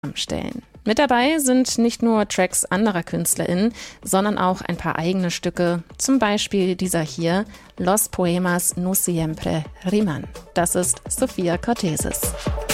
stellen. Mit dabei sind nicht nur Tracks anderer KünstlerInnen, sondern auch ein paar eigene Stücke, zum Beispiel dieser hier, Los Poemas no siempre riman. Das ist Sophia Cortesis.